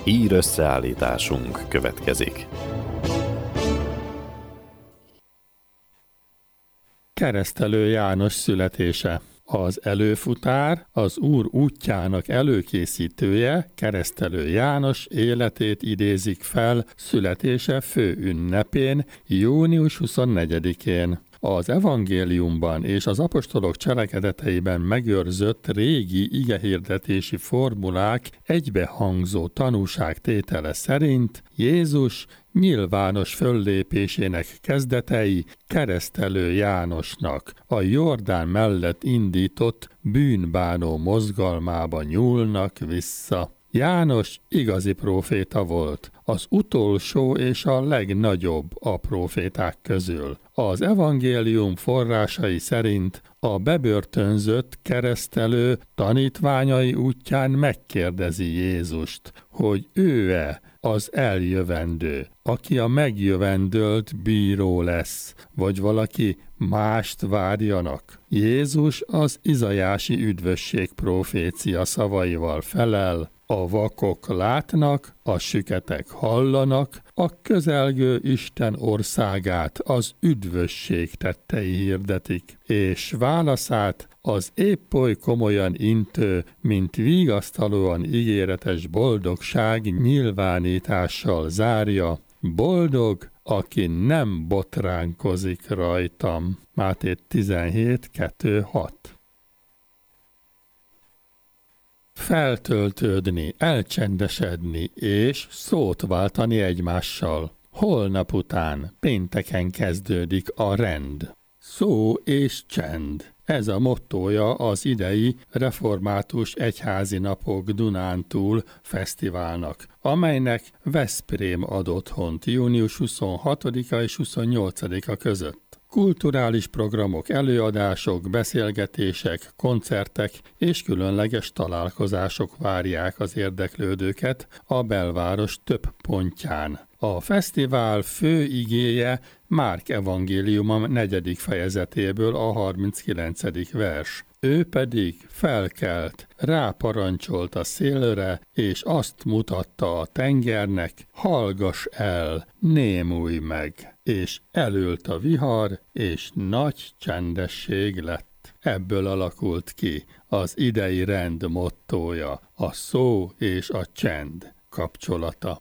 Hír összeállításunk következik. Keresztelő János születése. Az előfutár, az Úr útjának előkészítője, Keresztelő János életét idézik fel születése főünnepén, június 24-én. Az evangéliumban és az apostolok cselekedeteiben megőrzött régi igehirdetési formulák egybehangzó tanúságtétele szerint Jézus nyilvános föllépésének kezdetei Keresztelő Jánosnak a Jordán mellett indított bűnbánó mozgalmába nyúlnak vissza. János igazi próféta volt, az utolsó és a legnagyobb a próféták közül. Az evangélium forrásai szerint a bebörtönzött keresztelő tanítványai útján megkérdezi Jézust, hogy ő-e az eljövendő, aki a megjövendölt bíró lesz, vagy valaki mást várjanak. Jézus az izajási üdvösség profécia szavaival felel: a vakok látnak, a süketek hallanak, a közelgő Isten országát az üdvösség tettei hirdetik, és válaszát az épp oly komolyan intő, mint vigasztalóan ígéretes boldogság nyilvánítással zárja: boldog, aki nem botránkozik rajtam. Máté 17:2-6. Feltöltődni, elcsendesedni és szót váltani egymással. Holnap után, pénteken kezdődik a rend. Szó és csend. Ez a mottója az idei református egyházi napok Dunántúl fesztiválnak, amelynek Veszprém ad otthont június 26-a és 28-a között. Kulturális programok, előadások, beszélgetések, koncertek és különleges találkozások várják az érdeklődőket a belváros több pontján. A fesztivál fő igéje Márk evangéliuma 4. fejezetéből a 39. vers. Ő pedig felkelt, ráparancsolt a szélre, és azt mutatta a tengernek: hallgass el, némulj meg. És elült a vihar, és nagy csendesség lett. Ebből alakult ki az idei rend mottója, a szó és a csend kapcsolata.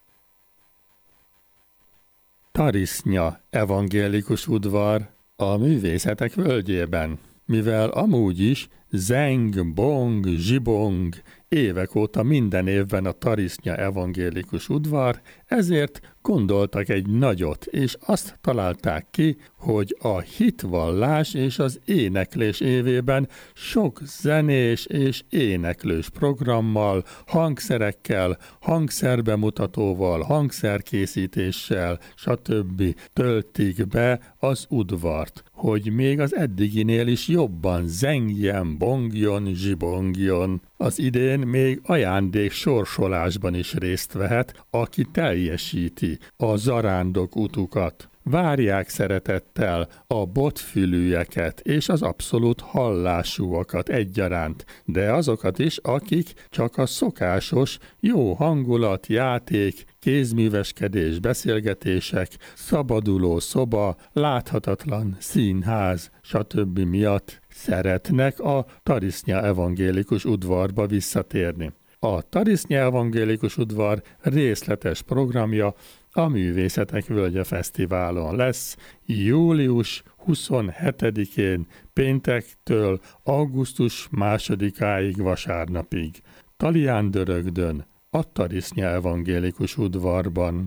Tarisznya evangélikus udvar a művészetek völgyében. Mivel amúgy is zeng, bong, zsibong évek óta minden évben a Tarisznya evangélikus udvar, ezért gondoltak egy nagyot, és azt találták ki, hogy a hitvallás és az éneklés évében sok zenés és éneklős programmal, hangszerekkel, hangszerbemutatóval, hangszerkészítéssel, stb. Töltik be az udvart, hogy még az eddiginél is jobban zengjen, bongjon, zsibongjon. Az idén még ajándék sorsolásban is részt vehet, aki teljesíti a zarándok utukat. Várják szeretettel a botfülűeket és az abszolút hallásúakat egyaránt, de azokat is, akik csak a szokásos, jó hangulat, játék, kézműveskedés, beszélgetések, szabaduló szoba, láthatatlan színház, stb. Miatt szeretnek a Tarisznya evangélikus udvarba visszatérni. A Tarisznya evangélikus udvar részletes programja a Művészetek Völgye Fesztiválon lesz július 27-én péntektől augusztus 2-áig vasárnapig. Talián-Dörögdön, a Tarisznya evangélikus udvarban.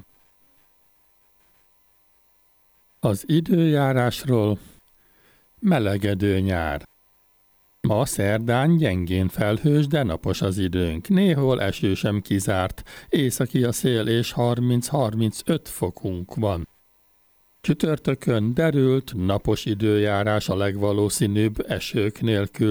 Az időjárásról: melegedő nyár. Ma szerdán gyengén felhős, de napos az időnk. Néhol eső sem kizárt. Északi a szél és 30-35 fokunk van. Csütörtökön derült, napos időjárás a legvalószínűbb, esők nélkül.